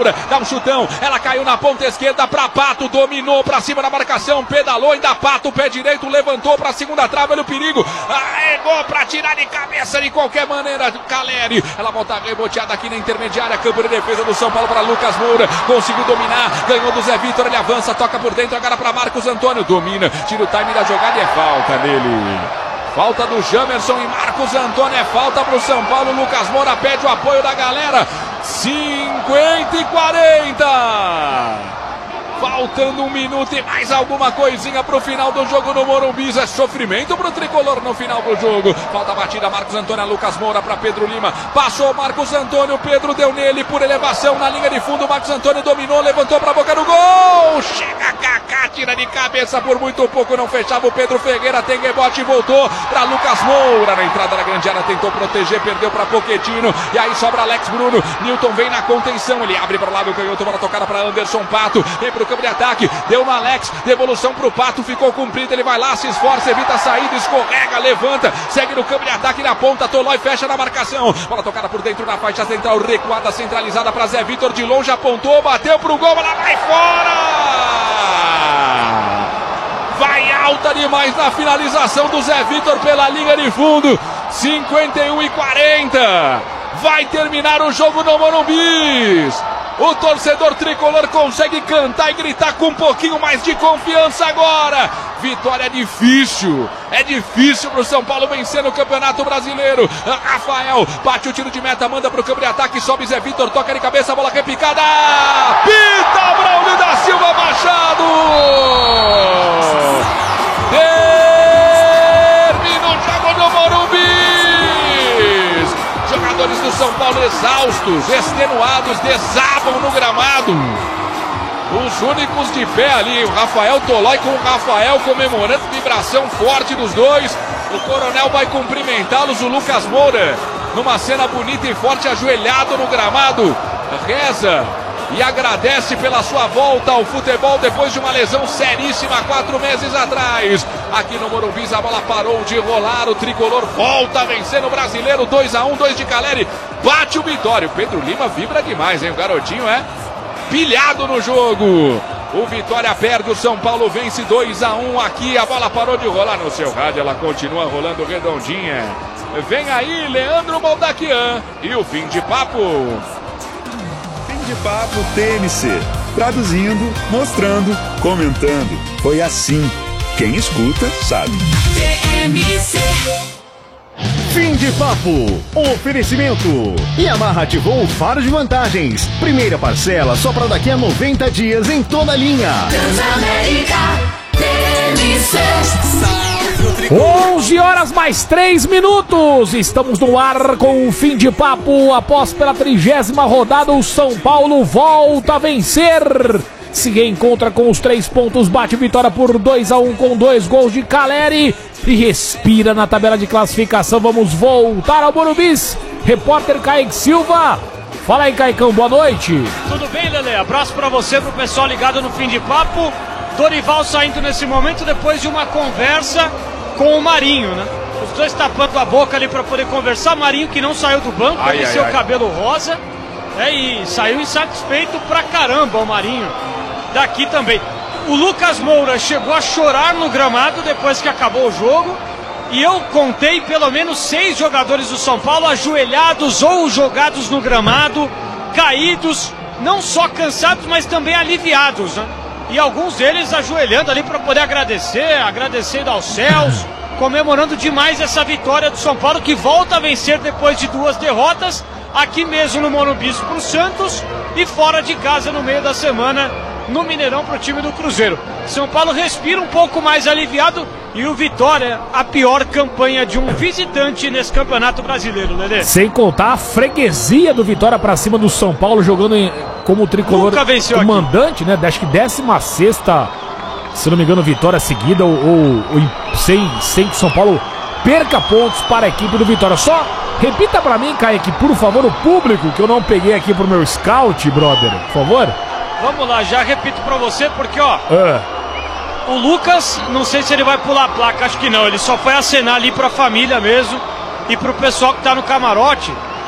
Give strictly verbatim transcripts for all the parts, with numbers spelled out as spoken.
Moura, dá um chutão, ela caiu na ponta esquerda pra Pato, dominou pra cima da marcação, pedalou, ainda Pato, pé direito, levantou pra segunda trave, olha o perigo, arregou pra tirar de cabeça de qualquer maneira, Caleri, ela volta reboteada aqui na intermediária, campo de defesa do São Paulo para Lucas Moura, conseguiu dominar, ganhou do Zé Vitor, ele avança, toca por dentro, agora pra Marcos Antônio, domina, tira o time da jogada e é falta nele. Falta do Jamerson e Marcos Antônio, é falta pro São Paulo, Lucas Moura pede o apoio da galera, cinquenta e quarenta. Faltando um minuto e mais alguma coisinha pro final do jogo no Morumbi. É sofrimento pro tricolor no final do jogo. Falta a batida, Marcos Antônio, Lucas Moura para Pedro Lima. Passou Marcos Antônio, Pedro deu nele por elevação na linha de fundo. Marcos Antônio dominou, levantou pra boca do gol. Chega Kaká, tira de cabeça por muito pouco. Não fechava o Pedro Ferreira, tem rebote e voltou pra Lucas Moura. Na entrada da grande área, tentou proteger, perdeu pra Pochettino. E aí sobra Alex Bruno. Newton vem na contenção, ele abre para o lado, canhoto, bola tocada para Anderson Pato. Vem pro campo de ataque, deu no Alex, devolução pro Pato, ficou cumprido, ele vai lá, se esforça, evita a saída, escorrega, levanta, segue no campo de ataque na ponta, Tolói fecha na marcação, bola tocada por dentro na faixa central, recuada, centralizada para Zé Vitor, de longe apontou, bateu pro gol, ela vai fora! Vai alta demais na finalização do Zé Vitor pela linha de fundo, cinquenta e um e quarenta, vai terminar o jogo no Morumbi. O torcedor tricolor consegue cantar e gritar com um pouquinho mais de confiança agora. Vitória difícil. É difícil pro São Paulo vencer no Campeonato Brasileiro. Rafael bate o tiro de meta, manda pro campo de ataque, sobe Zé Vitor, toca de cabeça, bola repicada. Pita Braulio da Silva Machado. Termina o jogo no Morumbi. Jogadores do São Paulo exaustos, extenuados, desabam no gramado. Os únicos de pé ali, o Rafael Tolói com o Rafael comemorando, vibração forte dos dois. O Coronel vai cumprimentá-los, o Lucas Moura, numa cena bonita e forte, ajoelhado no gramado, reza e agradece pela sua volta ao futebol depois de uma lesão seríssima quatro meses atrás. Aqui no Morumbi a bola parou de rolar, o tricolor volta a vencer no Brasileiro, dois a um, dois de Caleri, bate o Vitória. O Pedro Lima vibra demais, hein? O garotinho é pilhado no jogo. O Vitória perde, o São Paulo vence dois a um aqui, a bola parou de rolar no seu rádio, ela continua rolando redondinha. Vem aí Leandro Moldaquian e o fim de papo. De Papo T M C, traduzindo, mostrando, comentando. Foi assim. Quem escuta sabe. T M C. Fim de papo. Oferecimento. Yamaha ativou o faro de vantagens. Primeira parcela só para daqui a noventa dias em toda a linha. Transamérica. T M C. onze horas mais três minutos. Estamos no ar com o fim de papo. Após pela trigésima rodada, o São Paulo volta a vencer. Se reencontra com os três pontos, bate vitória por dois a um com dois gols de Caleri e respira na tabela de classificação. Vamos voltar ao Morumbi. Repórter Kaique Silva. Fala aí, Caicão, boa noite. Tudo bem, Lelê? Abraço pra você, pro pessoal ligado no fim de papo. Dorival saindo nesse momento depois de uma conversa com o Marinho, né? Os dois tapando a boca ali para poder conversar. Marinho que não saiu do banco, ai, ai, seu ai. cabelo rosa, né? E saiu insatisfeito pra caramba o Marinho daqui também. O Lucas Moura chegou a chorar no gramado depois que acabou o jogo. E eu contei pelo menos seis jogadores do São Paulo ajoelhados ou jogados no gramado, caídos, não só cansados, mas também aliviados, né? E alguns deles ajoelhando ali para poder agradecer, agradecendo aos céus, comemorando demais essa vitória do São Paulo, que volta a vencer depois de duas derrotas, aqui mesmo no Morumbi para o Santos e fora de casa no meio da semana no Mineirão para o time do Cruzeiro. São Paulo respira um pouco mais aliviado e o Vitória, a pior campanha de um visitante nesse Campeonato Brasileiro, Lelê. Sem contar a freguesia do Vitória para cima do São Paulo, jogando em, como tricolor mandante, né? Acho que décima sexta, se não me engano, vitória seguida, ou, ou, ou sem, sem que o São Paulo perca pontos para a equipe do Vitória. Só repita para mim, Kaique, por favor, o público, que eu não peguei aqui pro meu scout, brother, por favor. Vamos lá, já repito pra você, porque ó, é. o Lucas, não sei se ele vai pular a placa, acho que não, ele só foi acenar ali pra família mesmo e pro pessoal que tá no camarote.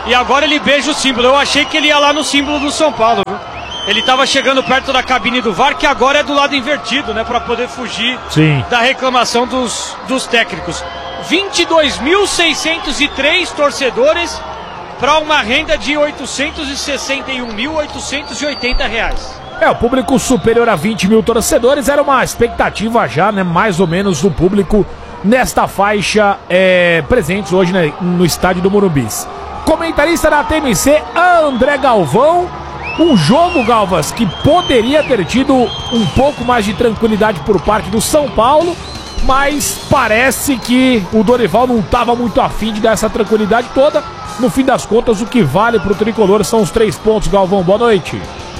e agora ele beija o símbolo. Eu achei que ele ia lá no símbolo do São Paulo, viu? Ele estava chegando perto da cabine do V A R, que agora é do lado invertido, né? Para poder fugir Sim. da reclamação dos, dos técnicos. vinte e dois mil seiscentos e três torcedores para uma renda de oitocentos e sessenta e um mil oitocentos e oitenta reais. É, o público superior a vinte mil torcedores era uma expectativa já, né? Mais ou menos do público nesta faixa é, presentes hoje, né, no estádio do Morumbi. Comentarista da T M C, André Galvão. Um jogo, Galvas, que poderia ter tido um pouco mais de tranquilidade por parte do São Paulo, mas parece que o Dorival não estava muito afim de dar essa tranquilidade toda. No fim das contas, o que vale para o tricolor são os três pontos, Galvão. Boa noite.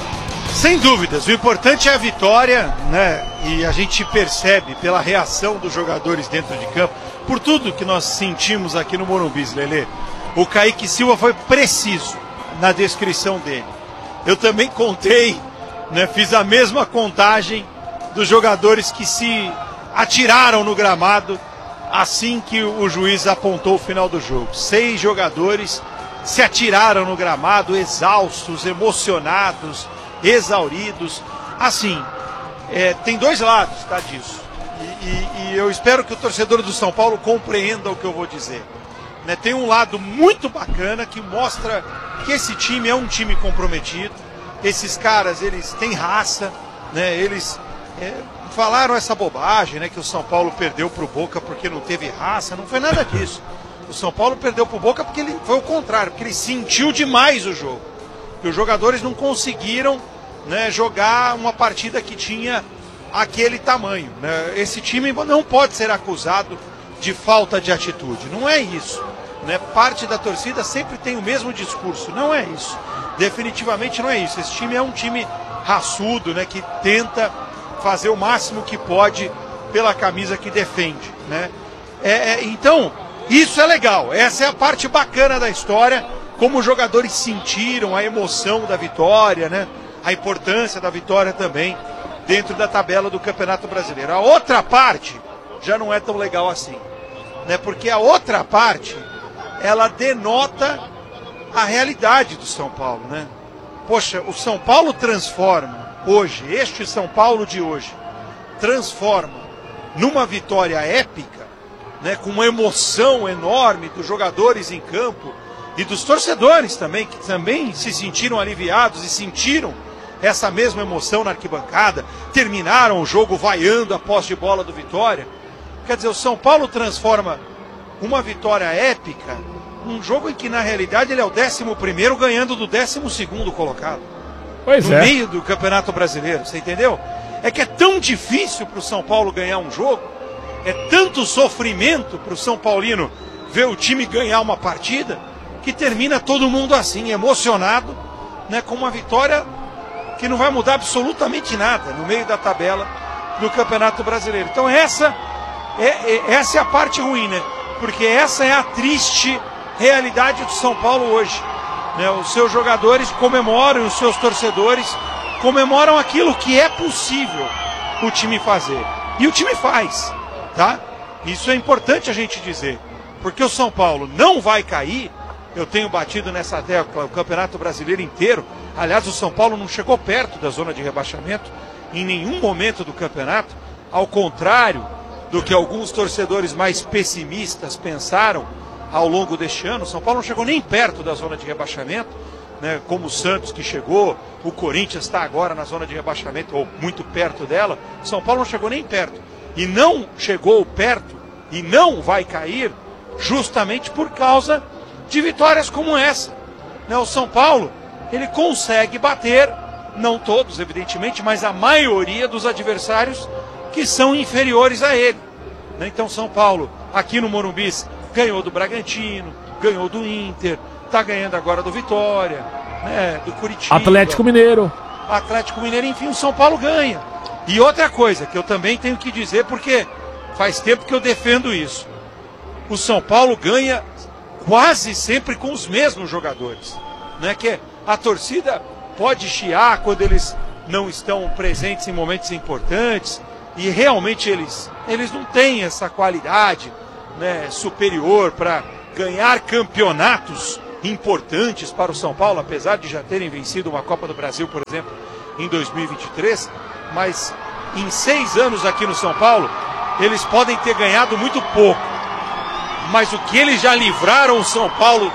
Sem dúvidas, o importante é a vitória, né? E a gente percebe pela reação dos jogadores dentro de campo, por tudo que nós sentimos aqui no Morumbi, Lelê. O Kaique Silva foi preciso na descrição dele. Eu também contei, né? Fiz a mesma contagem dos jogadores que se atiraram no gramado assim que o juiz apontou o final do jogo. Seis jogadores se atiraram no gramado, exaustos, emocionados, exauridos. Assim, é, tem dois lados, tá, disso. E, e, e eu espero que o torcedor do São Paulo compreenda o que eu vou dizer. Né, tem um lado muito bacana que mostra que esse time é um time comprometido. Esses caras, eles têm raça, né, eles é, falaram essa bobagem, né, que o São Paulo perdeu pro Boca porque não teve raça. Não foi nada disso. O São Paulo perdeu pro Boca porque ele foi o contrário, porque ele sentiu demais o jogo. E os jogadores não conseguiram, né, jogar uma partida que tinha aquele tamanho, né? Esse time não pode ser acusado de falta de atitude, não é isso, né? Parte da torcida sempre tem o mesmo discurso, não é isso, definitivamente não é isso. Esse time é um time raçudo, né, que tenta fazer o máximo que pode pela camisa que defende, né? É, é, então, isso é legal, essa é a parte bacana da história, como os jogadores sentiram a emoção da vitória, né? A importância da vitória também dentro da tabela do Campeonato Brasileiro. A outra parte já não é tão legal assim, né? Porque a outra parte, ela denota a realidade do São Paulo, né? Poxa, o São Paulo transforma hoje, este São Paulo de hoje, transforma numa vitória épica, né? Com uma emoção enorme dos jogadores em campo e dos torcedores também, que também se sentiram aliviados e sentiram essa mesma emoção na arquibancada, terminaram o jogo vaiando a posse de bola do Vitória. Quer dizer, o São Paulo transforma uma vitória épica num jogo em que, na realidade, ele é o décimo primeiro ganhando do décimo segundo colocado. Pois no é. meio do Campeonato Brasileiro, você entendeu? É que é tão difícil para o São Paulo ganhar um jogo, é tanto sofrimento para o São Paulino ver o time ganhar uma partida, que termina todo mundo assim, emocionado, né, com uma vitória que não vai mudar absolutamente nada no meio da tabela do Campeonato Brasileiro. Então essa é, é, essa é a parte ruim, né? Porque essa é a triste realidade do São Paulo hoje, né? Os seus jogadores comemoram, os seus torcedores comemoram aquilo que é possível o time fazer. E o time faz, tá? Isso é importante a gente dizer, porque o São Paulo não vai cair. Eu tenho batido nessa tecla o Campeonato Brasileiro inteiro. Aliás, o São Paulo não chegou perto da zona de rebaixamento em nenhum momento do campeonato. Ao contrário do que alguns torcedores mais pessimistas pensaram ao longo deste ano, o São Paulo não chegou nem perto da zona de rebaixamento, né? Como o Santos que chegou, o Corinthians está agora na zona de rebaixamento, ou muito perto dela. O São Paulo não chegou nem perto. E não chegou perto, e não vai cair, justamente por causa de vitórias como essa, né? O São Paulo, ele consegue bater, não todos evidentemente, mas a maioria dos adversários que são inferiores a ele, né? Então São Paulo, aqui no Morumbi, ganhou do Bragantino, ganhou do Inter, está ganhando agora do Vitória, né? Do Curitiba, Atlético Mineiro, Atlético Mineiro, enfim, o São Paulo ganha. E outra coisa que eu também tenho que dizer, porque faz tempo que eu defendo isso, o São Paulo ganha quase sempre com os mesmos jogadores, né? Que a torcida pode chiar quando eles não estão presentes em momentos importantes, e realmente eles, eles não têm essa qualidade, né, superior para ganhar campeonatos importantes para o São Paulo, apesar de já terem vencido uma Copa do Brasil, por exemplo, em dois mil e vinte e três, mas em seis anos aqui no São Paulo, eles podem ter ganhado muito pouco, mas o que eles já livraram o São Paulo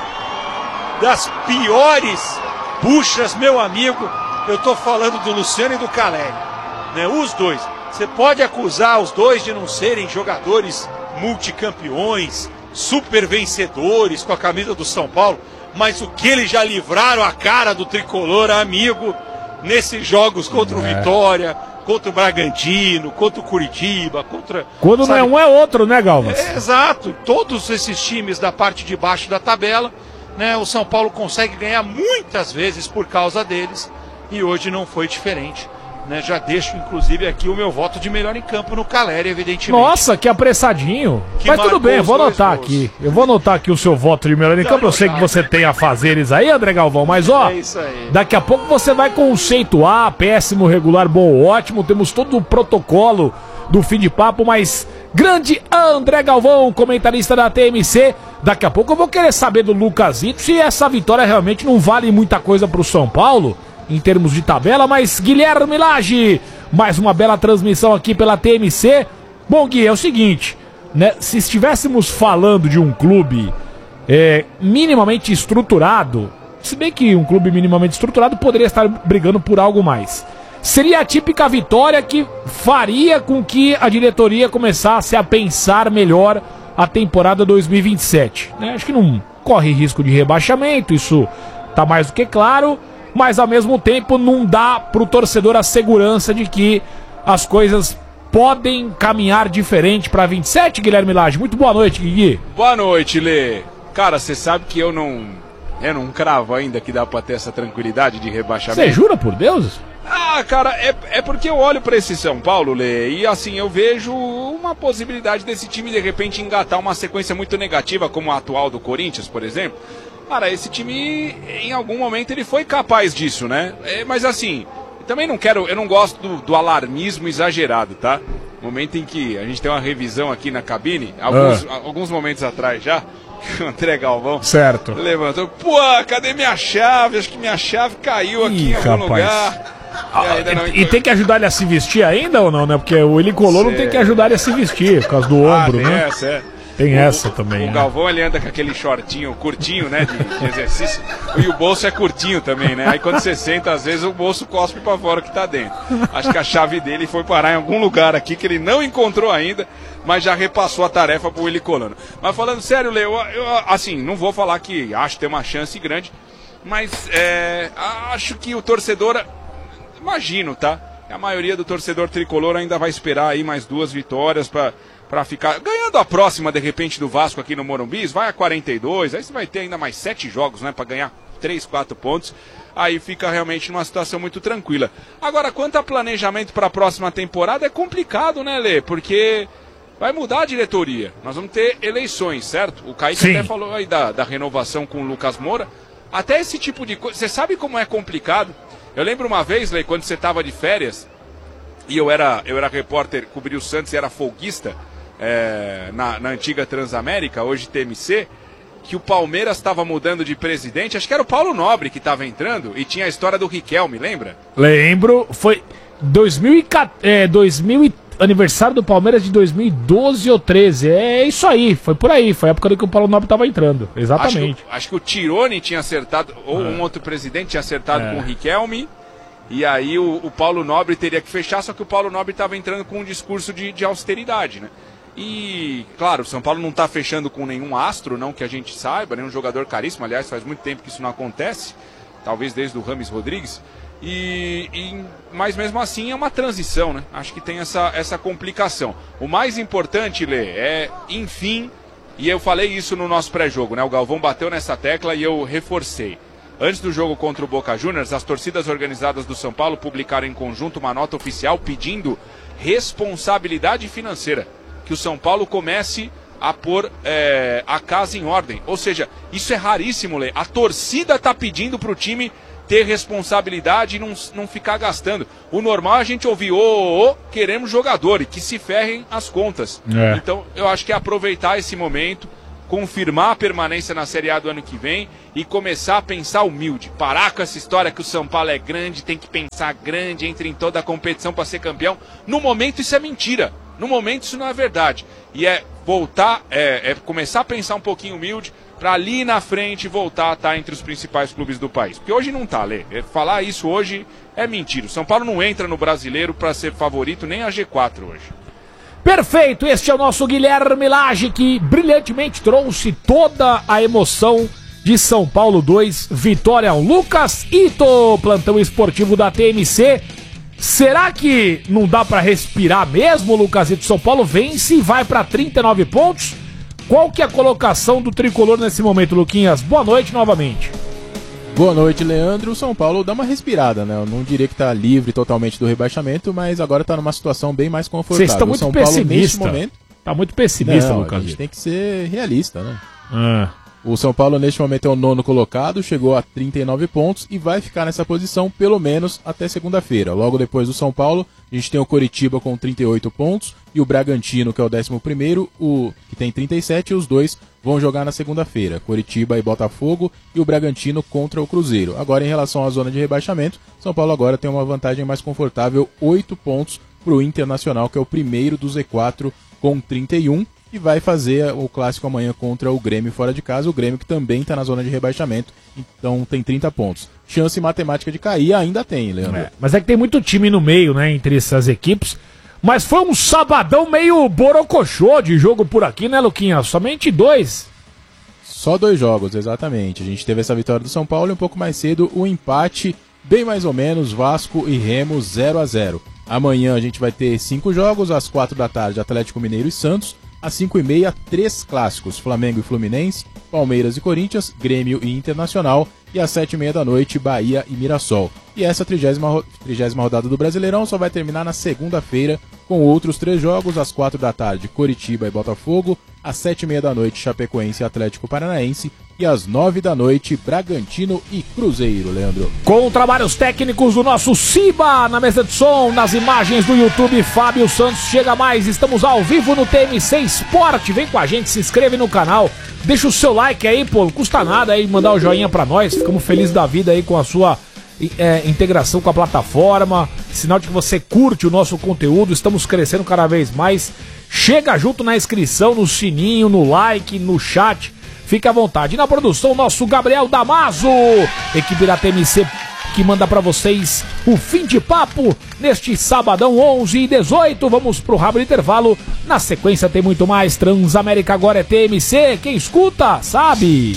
das piores buchas, meu amigo, eu estou falando do Luciano e do Caleri, né? Os dois, você pode acusar os dois de não serem jogadores multicampeões, super vencedores com a camisa do São Paulo, mas o que eles já livraram a cara do tricolor, amigo, nesses jogos contra o é. Vitória, contra o Bragantino, contra o Curitiba, contra... Quando sabe, não é um é outro, né, Galvas? É, exato, todos esses times da parte de baixo da tabela, né, o São Paulo consegue ganhar muitas vezes por causa deles, e hoje não foi diferente. Né, já deixo, inclusive, aqui o meu voto de melhor em campo no Caleri, evidentemente. Nossa, que apressadinho. Que Mas tudo bem, eu vou anotar gols. aqui. Eu vou anotar aqui o seu voto de melhor em Já campo. Eu sei que você tem afazeres aí, André Galvão, mas ó, é isso aí. Daqui a pouco você vai conceituar péssimo, regular, bom, ótimo. Temos todo o protocolo do fim de papo, mas grande André Galvão, comentarista da T M C. Daqui a pouco eu vou querer saber do Lucasito se essa vitória realmente não vale muita coisa pro São Paulo em termos de tabela, mas Guilherme Lage, mais uma bela transmissão aqui pela T M C. Bom, Gui, é o seguinte, né? Se estivéssemos falando de um clube é, minimamente estruturado, se bem que um clube minimamente estruturado poderia estar brigando por algo mais, seria a típica vitória que faria com que a diretoria começasse a pensar melhor a temporada dois mil e vinte e sete, né? Acho que não corre risco de rebaixamento, isso tá mais do que claro, mas ao mesmo tempo não dá pro torcedor a segurança de que as coisas podem caminhar diferente pra vinte e sete, Guilherme Lage. Muito boa noite, Gui. Boa noite, Lê. Cara, você sabe que eu não eu não cravo ainda que dá pra ter essa tranquilidade de rebaixamento. Você jura por Deus? Ah, cara, é, é porque eu olho pra esse São Paulo, Lê, e assim, eu vejo uma possibilidade desse time de repente engatar uma sequência muito negativa, como a atual do Corinthians, por exemplo. Cara, esse time, em algum momento, ele foi capaz disso, né? É, mas assim, também não quero, eu não gosto do, do alarmismo exagerado, tá? Momento em que a gente tem uma revisão aqui na cabine, alguns, ah. alguns momentos atrás já, o André Galvão certo. levantou, pô, cadê minha chave? Acho que minha chave caiu aqui Ih, em algum rapaz. lugar. Ah, e, e tem que ajudar ele a se vestir ainda ou não, né? Porque o ele colou, não tem que ajudar ele a se vestir, por causa do ombro, ah, né? Essa, é. Tem o, essa também. O né? Galvão, ele anda com aquele shortinho curtinho, né, de, de exercício, e o bolso é curtinho também, né? Aí quando você senta, às vezes o bolso cospe pra fora que tá dentro. Acho que a chave dele foi parar em algum lugar aqui que ele não encontrou ainda, mas já repassou a tarefa pro Willy Colano. Mas falando sério, Leo, eu, eu, assim, não vou falar que acho que tem uma chance grande, mas é, acho que o torcedor, imagino, tá? A maioria do torcedor tricolor ainda vai esperar aí mais duas vitórias pra... Pra ficar ganhando a próxima, de repente, do Vasco aqui no Morumbi, vai a quarenta e dois, aí você vai ter ainda mais sete jogos, né, pra ganhar três, quatro pontos, aí fica realmente numa situação muito tranquila. Agora, quanto a planejamento para a próxima temporada, é complicado, né, Lê? Porque vai mudar a diretoria, nós vamos ter eleições, certo? O Kaique Sim. até falou aí da, da renovação com o Lucas Moura, até esse tipo de coisa, você sabe como é complicado? Eu lembro uma vez, Lê, quando você tava de férias, e eu era, eu era repórter, cobri o Santos e era folguista, É, na, na antiga Transamérica, hoje T M C, que o Palmeiras estava mudando de presidente, acho que era o Paulo Nobre que estava entrando, e tinha a história do Riquelme, lembra? Lembro, foi dois mil e quatorze, é, dois mil, aniversário do Palmeiras de dois mil e doze ou treze, é isso aí, foi por aí, foi a época que o Paulo Nobre estava entrando, exatamente. Acho que, acho que o Tirone tinha acertado, ou é. um outro presidente tinha acertado é. com o Riquelme, e aí o, o Paulo Nobre teria que fechar, só que o Paulo Nobre estava entrando com um discurso de, de austeridade, né? E, claro, o São Paulo não está fechando com nenhum astro, não que a gente saiba, nenhum jogador caríssimo, aliás, faz muito tempo que isso não acontece, talvez desde o Rames Rodrigues, e, e, mas mesmo assim é uma transição, né? Acho que tem essa, essa complicação. O mais importante, Lê, é, enfim, e eu falei isso no nosso pré-jogo, né? O Galvão bateu nessa tecla e eu reforcei. Antes do jogo contra o Boca Juniors, as torcidas organizadas do São Paulo publicaram em conjunto uma nota oficial pedindo responsabilidade financeira. Que o São Paulo comece a pôr é, a casa em ordem. Ou seja, isso é raríssimo, Lê. A torcida está pedindo para o time ter responsabilidade e não, não ficar gastando. O normal é a gente ouvir, ô, ô, ô, queremos jogador e que se ferrem as contas. É. Então, eu acho que é aproveitar esse momento, confirmar a permanência na Série A do ano que vem e começar a pensar humilde. Parar com essa história que o São Paulo é grande, tem que pensar grande, entra em toda a competição para ser campeão. No momento isso é mentira. No momento isso não é verdade. E é voltar, é, é começar a pensar um pouquinho humilde para ali na frente voltar a estar entre os principais clubes do país. Porque hoje não tá, Lê. Falar isso hoje é mentira. O São Paulo não entra no Brasileiro para ser favorito nem a G quatro hoje. Perfeito, este é o nosso Guilherme Lage, que brilhantemente trouxe toda a emoção de São Paulo dois, Vitória um. Lucas Ito, plantão esportivo da T M C. Será que não dá pra respirar mesmo, Lucas Ito? São Paulo vence e vai pra trinta e nove pontos. Qual que é a colocação do tricolor nesse momento, Luquinhas? Boa noite novamente. Boa noite, Leandro. O São Paulo dá uma respirada, né? Eu não diria que tá livre totalmente do rebaixamento, mas agora tá numa situação bem mais confortável. Vocês estão muito pessimistas. Momento... Tá muito pessimista, não, Lucas. A gente tem que ser realista, né? Ah. O São Paulo neste momento é o nono colocado, chegou a trinta e nove pontos e vai ficar nessa posição pelo menos até segunda-feira. Logo depois do São Paulo, a gente tem o Coritiba com trinta e oito pontos e o Bragantino, que é o décimo primeiro, o, que tem trinta e sete, e os dois vão jogar na segunda-feira. Coritiba e Botafogo e o Bragantino contra o Cruzeiro. Agora, em relação à zona de rebaixamento, São Paulo agora tem uma vantagem mais confortável, oito pontos para o Internacional, que é o primeiro do Z quatro com trinta e um. E vai fazer o clássico amanhã contra o Grêmio fora de casa, o Grêmio que também está na zona de rebaixamento, então tem trinta pontos. Chance matemática de cair ainda tem, Leandro. É, mas é que tem muito time no meio, né, entre essas equipes, mas foi um sabadão meio borocochô de jogo por aqui, né, Luquinha? Somente dois. Só dois jogos, exatamente. A gente teve essa vitória do São Paulo e um pouco mais cedo o empate, bem mais ou menos, Vasco e Remo zero a zero. Amanhã a gente vai ter cinco jogos, às quatro da tarde Atlético Mineiro e Santos, às cinco e meia, três clássicos, Flamengo e Fluminense, Palmeiras e Corinthians, Grêmio e Internacional, e às sete e meia da noite, Bahia e Mirassol. E essa trigésima, trigésima rodada do Brasileirão só vai terminar na segunda-feira, com outros três jogos, às quatro da tarde, Coritiba e Botafogo, às sete e meia da noite, Chapecoense e Atlético Paranaense, e às nove da noite, Bragantino e Cruzeiro, Leandro. Com trabalhos técnicos do nosso Ciba, na mesa de som, nas imagens do YouTube, Fábio Santos chega mais, estamos ao vivo no T M C Esporte, vem com a gente, se inscreve no canal, deixa o seu like aí, pô, não custa nada aí, mandar o joinha pra nós, ficamos felizes da vida aí com a sua é, integração com a plataforma, sinal de que você curte o nosso conteúdo, estamos crescendo cada vez mais, chega junto na inscrição, no sininho, no like, no chat, fique à vontade. E na produção, nosso Gabriel Damaso, equipe da T M C que manda pra vocês o Fim de Papo neste sabadão onze e dezoito. Vamos pro rápido intervalo. Na sequência tem muito mais. Transamérica agora é T M C. Quem escuta, sabe.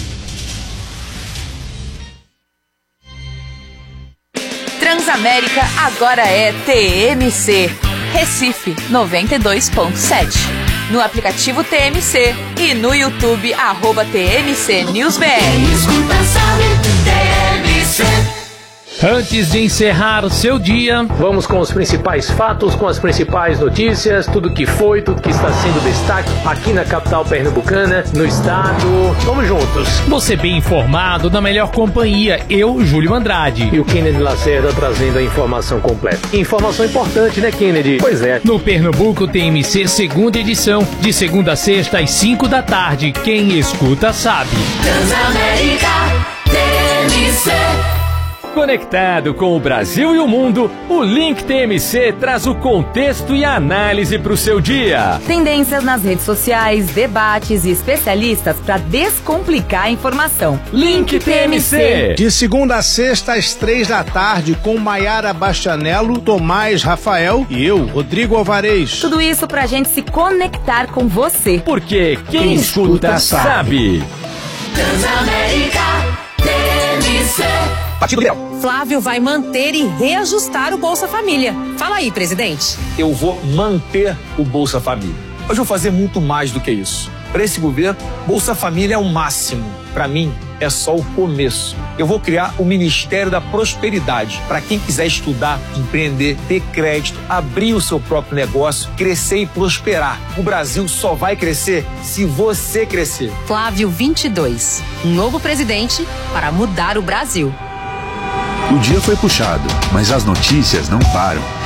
Transamérica agora é T M C. Recife noventa e dois ponto sete. No aplicativo T M C e no YouTube, arroba T M C News B R. Escuta, sabe, T M C. Antes de encerrar o seu dia, vamos com os principais fatos, com as principais notícias, tudo que foi, tudo que está sendo destaque aqui na capital pernambucana, no estado. Vamos juntos. Você bem informado, na melhor companhia, eu, Júlio Andrade. E o Kennedy Lacerda trazendo a informação completa. Informação importante, né, Kennedy? Pois é. No Pernambuco T M C, segunda edição, de segunda a sexta às cinco da tarde. Quem escuta sabe. Transamérica, T M C. Conectado com o Brasil e o mundo, o Link T M C traz o contexto e a análise para o seu dia. Tendências nas redes sociais, debates e especialistas para descomplicar a informação. Link T M C. De segunda a sexta às três da tarde, com Maiara Bastianello, Tomás Rafael e eu, Rodrigo Alvarez. Tudo isso pra gente se conectar com você. Porque quem, quem escuta, escuta sabe. Transamérica, T M C. Partido Liberal. Flávio vai manter e reajustar o Bolsa Família. Fala aí, presidente. Eu vou manter o Bolsa Família. Mas vou fazer muito mais do que isso. Para esse governo, Bolsa Família é o máximo. Para mim, é só o começo. Eu vou criar o Ministério da Prosperidade para quem quiser estudar, empreender, ter crédito, abrir o seu próprio negócio, crescer e prosperar. O Brasil só vai crescer se você crescer. Flávio vinte e dois, um novo presidente para mudar o Brasil. O dia foi puxado, mas as notícias não param.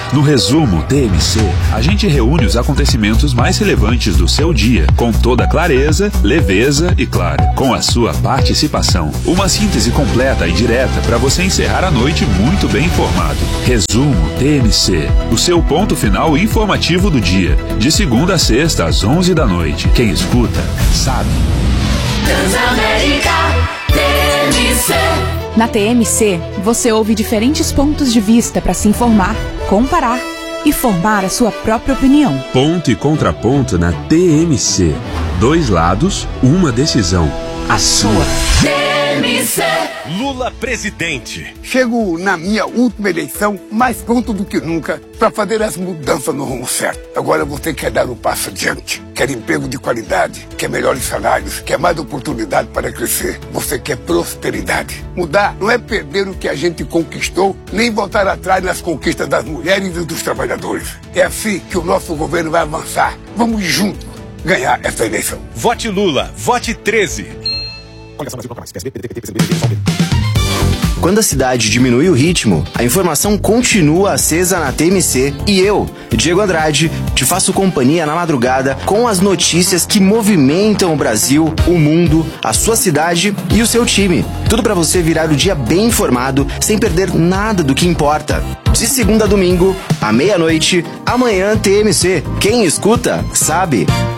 No Resumo T M C, a gente reúne os acontecimentos mais relevantes do seu dia, com toda clareza, leveza e, claro, com a sua participação. Uma síntese completa e direta para você encerrar a noite muito bem informado. Resumo T M C, o seu ponto final informativo do dia, de segunda a sexta às onze da noite. Quem escuta, sabe. Transamérica T M C. Na T M C, você ouve diferentes pontos de vista para se informar, comparar e formar a sua própria opinião. Ponto e contraponto na T M C. Dois lados, uma decisão. A sua. T M C. Lula presidente. Chego na minha última eleição mais pronto do que nunca para fazer as mudanças no rumo certo. Agora você quer dar o passo adiante. Quer emprego de qualidade, quer melhores salários, quer mais oportunidade para crescer. Você quer prosperidade. Mudar não é perder o que a gente conquistou, nem voltar atrás nas conquistas das mulheres e dos trabalhadores. É assim que o nosso governo vai avançar. Vamos juntos ganhar essa eleição. Vote Lula, vote treze. Quando a cidade diminui o ritmo, a informação continua acesa na T M C e eu, Diego Andrade, te faço companhia na madrugada com as notícias que movimentam o Brasil, o mundo, a sua cidade e o seu time. Tudo para você virar o dia bem informado, sem perder nada do que importa. De segunda a domingo, à meia-noite, amanhã T M C. Quem escuta, sabe.